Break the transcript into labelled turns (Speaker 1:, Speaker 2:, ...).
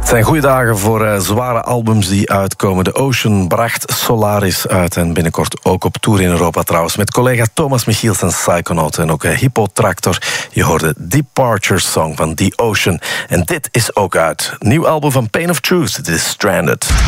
Speaker 1: zijn goede dagen voor zware albums die uitkomen. The Ocean bracht Solaris uit en binnenkort ook op tour in Europa trouwens. Met collega Thomas Michiels en Psychonaut en ook Hippo Tractor. Je hoorde Departure Song van The Ocean. En dit is ook uit. Nieuw album van Pain of Truth, This is Stranded.